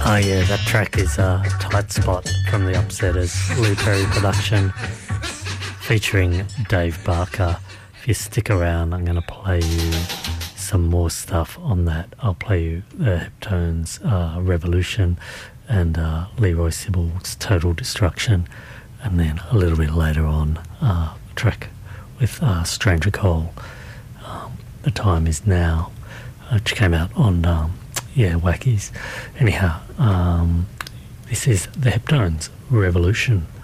Oh yeah, that track is Tight Spot from the Upsetters, Lou Perry production, featuring Dave Barker. If you stick around, I'm going to play you some more stuff on that. I'll play you the Heptones Revolution and Leroy Sibyl's Total Destruction, and then a little bit later on a track with Stranger Cole, The Time Is Now, which came out on Wackies. Anyhow, this is the Heptones Revolution.